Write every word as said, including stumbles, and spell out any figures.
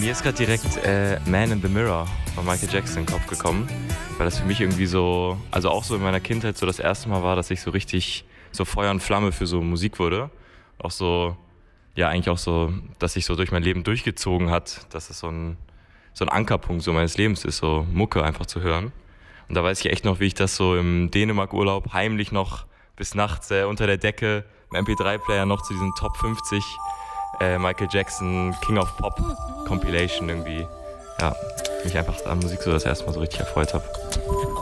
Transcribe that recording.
mir ist gerade direkt äh, Man in the Mirror von Michael Jackson in den Kopf gekommen, weil das für mich irgendwie so, also auch so in meiner Kindheit so das erste Mal war, dass ich so richtig so Feuer und Flamme für so Musik wurde. Auch so, ja eigentlich auch so, dass sich so durch mein Leben durchgezogen hat, dass es so ein, so ein Ankerpunkt so meines Lebens ist, so Mucke einfach zu hören. Und da weiß ich echt noch, wie ich das so im Dänemark-Urlaub heimlich noch bis nachts äh, unter der Decke im M P drei Player noch zu diesen Top fünfzig äh, Michael Jackson King of Pop Compilation irgendwie, ja, mich einfach an Musik so das erste Mal so richtig erfreut habe.